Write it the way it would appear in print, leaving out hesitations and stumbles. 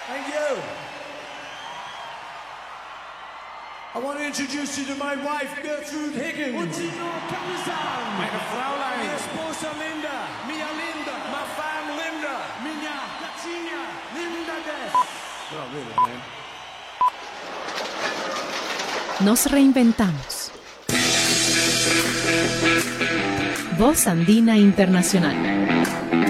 Thank you. I want to introduce you to my wife, Gertrude Higgins. Meine Fraulein. Mi esposa Linda. Mia Linda. My fam Linda. Minha gatinha Linda Des. Oh, really, man. Nos reinventamos. Voz Andina Internacional.